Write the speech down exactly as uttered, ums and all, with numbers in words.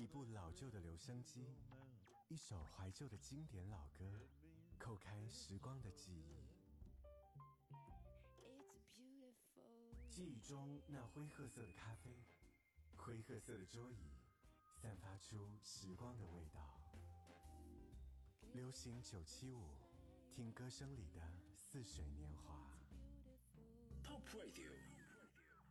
部老旧的留声机，一首怀旧的经典老歌，扣开时光的记忆。记忆中那灰褐色的咖啡，灰褐色的桌椅，散发出时光的味道。流行九七五，听歌声里的似水年华。 Pop Radio